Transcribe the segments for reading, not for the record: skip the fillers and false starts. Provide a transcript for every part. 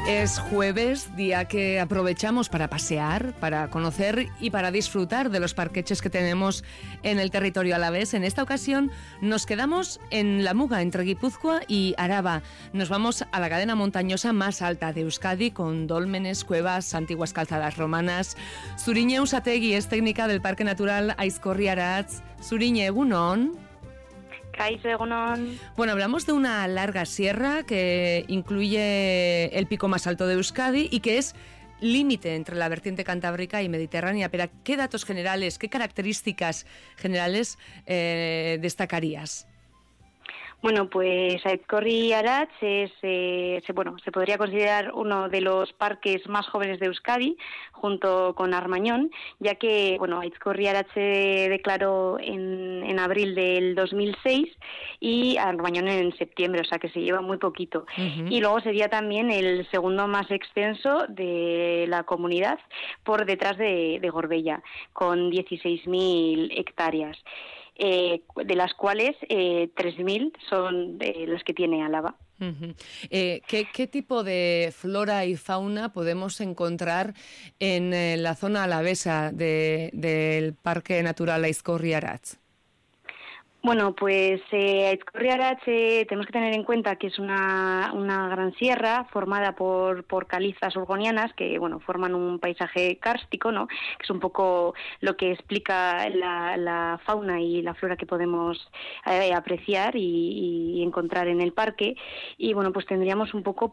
Es jueves, día que aprovechamos para pasear, para conocer y para disfrutar de los parqueches que tenemos en el territorio alavés. En esta ocasión nos quedamos en la Muga, entre Guipúzcoa y Araba. Nos vamos a la cadena montañosa más alta de Euskadi, con dólmenes, cuevas, antiguas calzadas romanas. Zuriñe Usategui es técnica del Parque Natural Aizkorri-Aratz. Zuriñe, egunon. Bueno, hablamos de una larga sierra que incluye el pico más alto de Euskadi y que es límite entre la vertiente cantábrica y mediterránea. Pero ¿qué datos generales, qué características generales destacarías? Bueno, pues Aizkorri-Aratz se podría considerar uno de los parques más jóvenes de Euskadi, junto con Armañón, ya que Aizkorri-Aratz se declaró en abril del 2006 y Armañón en septiembre, o sea que se lleva muy poquito. Uh-huh. Y luego sería también el segundo más extenso de la comunidad, por detrás de Gorbella, con 16.000 hectáreas. De las cuales 3.000 son las que tiene Álava. Uh-huh. ¿Qué tipo de flora y fauna podemos encontrar en la zona alavesa del Parque Natural Aizkorri-Aratz? Bueno, pues Aizkorri-Aratz tenemos que tener en cuenta que es una gran sierra formada por calizas urgonianas que forman un paisaje kárstico, ¿no? Que es un poco lo que explica la fauna y la flora que podemos apreciar y encontrar en el parque. Y pues tendríamos un poco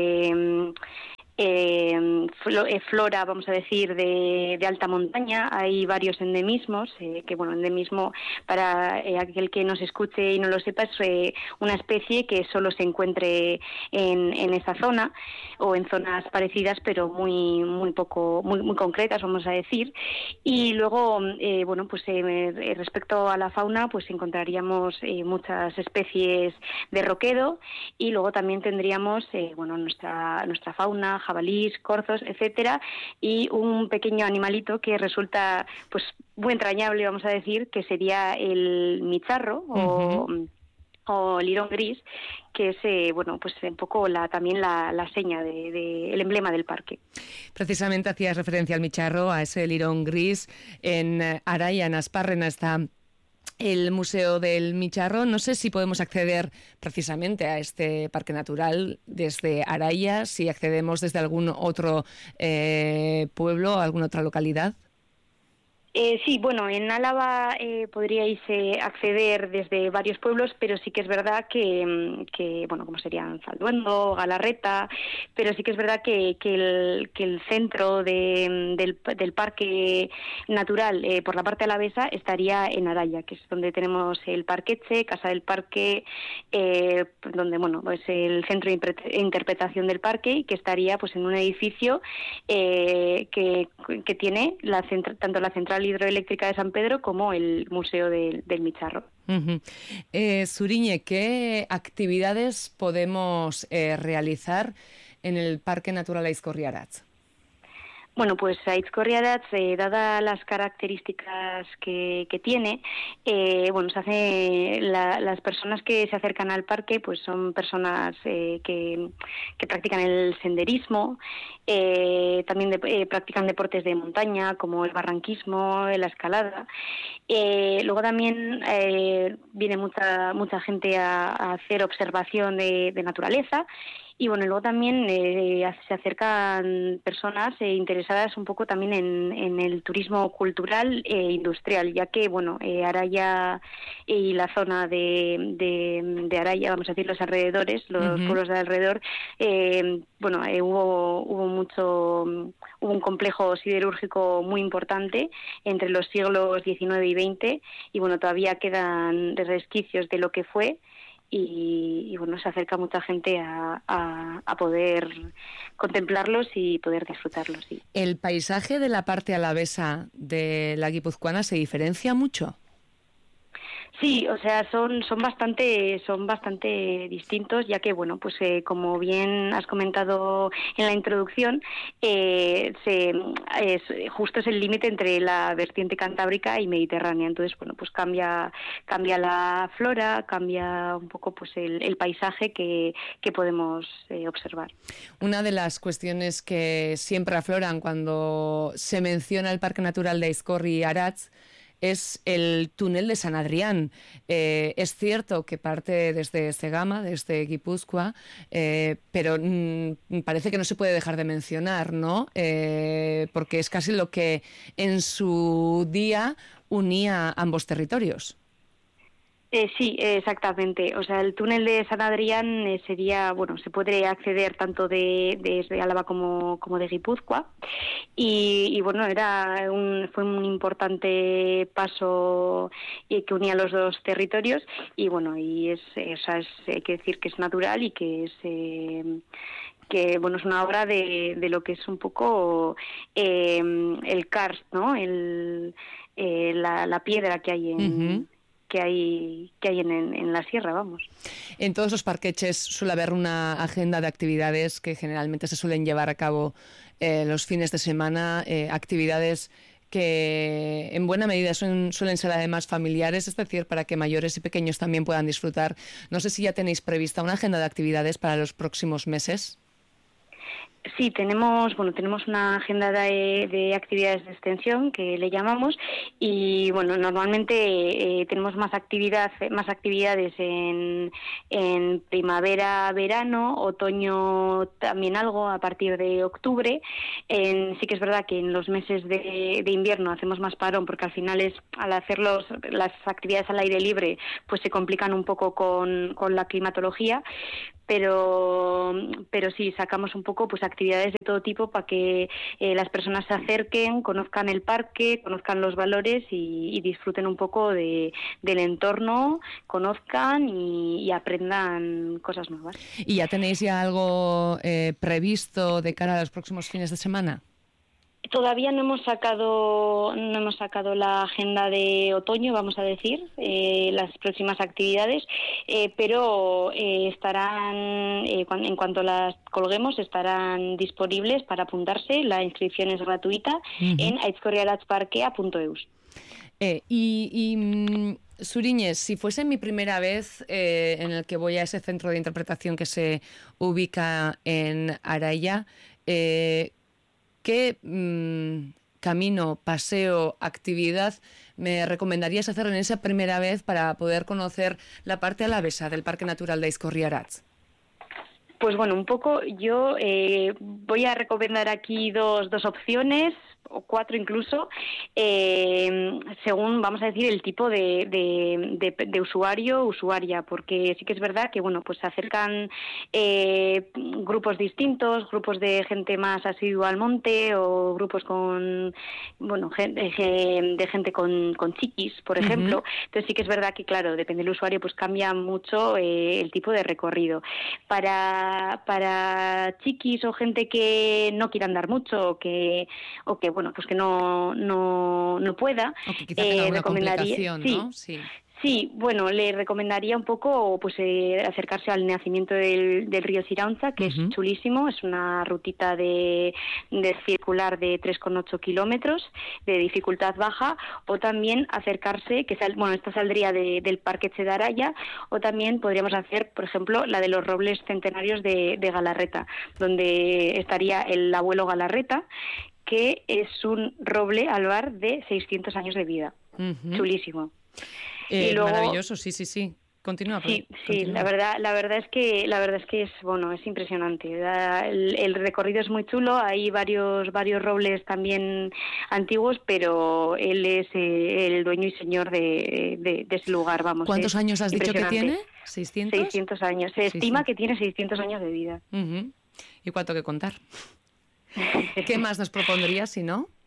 flora, vamos a decir, de alta montaña. Hay varios endemismos, endemismo, para aquel que nos escuche y no lo sepa, es una especie que solo se encuentre en esa zona o en zonas parecidas, pero muy concretas, vamos a decir. Y luego, respecto a la fauna, pues encontraríamos muchas especies de roquedo, y luego también tendríamos nuestra fauna, jabalís, corzos, etcétera, y un pequeño animalito que resulta muy entrañable, vamos a decir, que sería el micharro. Uh-huh. o lirón gris, que es un poco también la seña el emblema del parque. Precisamente hacías referencia al micharro, a ese lirón gris. En Araia, en Asparrena, está el Museo del Micharro. No sé si podemos acceder precisamente a este parque natural desde Araia, si accedemos desde algún otro pueblo, alguna otra localidad. Sí, en Álava podríais acceder desde varios pueblos, pero sí que es verdad que como serían Zalduendo, Galarreta, pero sí que es verdad que el centro del parque natural por la parte alavesa estaría en Araia, que es donde tenemos el Parquetxe, Casa del Parque, donde es el centro de interpretación del parque, y que estaría en un edificio que tiene tanto la central hidroeléctrica de San Pedro como el Museo del Micharro. Uh-huh. Zuriñe, ¿qué actividades podemos realizar en el Parque Natural Aizkorri-Aratz? Bueno, pues Aizkorri-Aratz, dadas las características que tiene, se hace las personas que se acercan al parque, pues son personas que practican el senderismo, también practican deportes de montaña como el barranquismo, la escalada. Luego también viene mucha gente a hacer observación de naturaleza. Y luego también se acercan personas interesadas un poco también en el turismo cultural e industrial, ya que Araia y la zona de Araia, vamos a decir los alrededores, los uh-huh. pueblos de alrededor, hubo un complejo siderúrgico muy importante entre los siglos XIX y XX, y todavía quedan resquicios de lo que fue. Y se acerca mucha gente a poder contemplarlos y poder disfrutarlos. Sí. ¿El paisaje de la parte alavesa de la guipuzcoana se diferencia mucho? Sí, o sea, son bastante distintos, ya que, bueno, pues como bien has comentado en la introducción, justo es el límite entre la vertiente cantábrica y mediterránea. Entonces, bueno, pues cambia la flora, cambia un poco pues el paisaje que podemos observar. Una de las cuestiones que siempre afloran cuando se menciona el Parque Natural de Aizkorri-Aratz es el túnel de San Adrián. Es cierto que parte desde Zegama, desde Guipúzcoa, pero parece que no se puede dejar de mencionar, ¿no? Porque es casi lo que en su día unía ambos territorios. Sí, exactamente. O sea, el túnel de San Adrián sería, bueno, se puede acceder tanto desde Álava como de Guipúzcoa y bueno, fue un importante paso que unía los dos territorios y bueno, y hay que decir que es natural y que bueno, es una obra de lo que es un poco el karst, ¿no? La piedra que hay que hay en la sierra, vamos. En todos los parqueches suele haber una agenda de actividades que generalmente se suelen llevar a cabo los fines de semana, actividades que en buena medida suelen ser además familiares, es decir, para que mayores y pequeños también puedan disfrutar. No sé si ya tenéis prevista una agenda de actividades para los próximos meses. Sí, tenemos una agenda de actividades de extensión que le llamamos y bueno, normalmente tenemos más actividades en primavera, verano, otoño también algo a partir de octubre. Sí que es verdad que en los meses de invierno hacemos más parón porque al final al hacer las actividades al aire libre pues se complican un poco con la climatología. Pero sí, sacamos un poco pues actividades de todo tipo para que las personas se acerquen, conozcan el parque, conozcan los valores y disfruten un poco del entorno, conozcan y aprendan cosas nuevas. ¿Y ya tenéis algo previsto de cara a los próximos fines de semana? Todavía no hemos sacado la agenda de otoño, vamos a decir, las próximas actividades, pero estarán, en cuanto las colguemos, estarán disponibles para apuntarse. La inscripción es gratuita en aizkorriaratzparkea.eus. Suriñez, si fuese mi primera vez en el que voy a ese centro de interpretación que se ubica en Araia, ¿qué camino, paseo, actividad me recomendarías hacer en esa primera vez para poder conocer la parte alavesa del Parque Natural de Aizkorri-Aratz? Pues bueno, un poco yo voy a recomendar aquí dos opciones, o 4 incluso, según, vamos a decir, el tipo de usuario o usuaria, porque sí que es verdad que, bueno, pues se acercan grupos distintos, grupos de gente más asidua al monte o grupos de gente con chiquis, por ejemplo. Entonces sí que es verdad que, claro, depende del usuario, pues cambia mucho el tipo de recorrido. Para chiquis o gente que no quiera andar mucho o que bueno, pues que no pueda, o que quizá tenga alguna complicación, ¿no? Sí, bueno, le recomendaría un poco pues acercarse al nacimiento del río Siraunza, que es chulísimo, es una rutita de circular de 3,8 kilómetros de dificultad baja, o también acercarse, esta saldría del Parque de Araia, o también podríamos hacer, por ejemplo, la de los robles centenarios de Galarreta, donde estaría el abuelo Galarreta, que es un roble albar de 600 años de vida. Chulísimo. Y luego, maravilloso, sí. Continúa. Sí, la verdad es que es impresionante. El recorrido es muy chulo, hay varios robles también antiguos, pero él es el dueño y señor de ese lugar, vamos. ¿Cuántos años has dicho que tiene? ¿600? 600 años. Se estima que tiene 600 años de vida. ¿Y cuánto que contar? ¿Qué más nos propondrías, si no?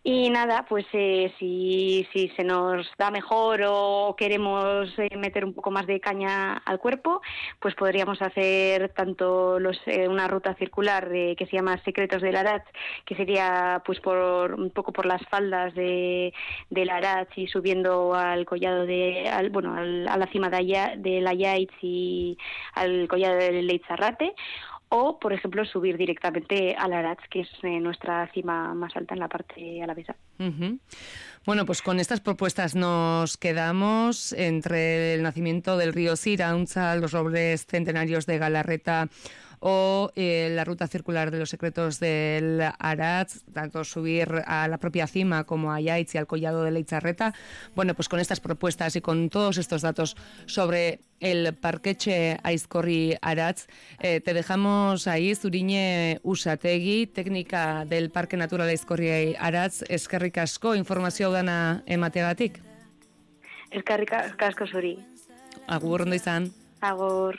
Y nada, pues si se nos da mejor o queremos meter un poco más de caña al cuerpo, pues podríamos hacer tanto una ruta circular que se llama Secretos del Aratz, que sería pues un poco por las faldas del Aratz y subiendo al collado a la cima de la Yaitz y al collado del Leitzarrate. O, por ejemplo, subir directamente al Aratz, que es nuestra cima más alta en la parte alavesa. Uh-huh. Bueno, pues con estas propuestas nos quedamos entre el nacimiento del río Siraunza, los robles centenarios de Galarreta o la ruta circular de los secretos del Aratz, tanto subir a la propia cima como a Yaitz y al collado de Leitzarreta. Bueno, pues con estas propuestas y con todos estos datos sobre el Parketxe Aizkorri Aratz, te dejamos ahí, Zuriñe Usategui, técnica del Parque Natural Aizkorri Aratz. Eskerrik asko informazio dana emateagatik. Eskerrik asko zuri. Agur, ondo izan. Agur.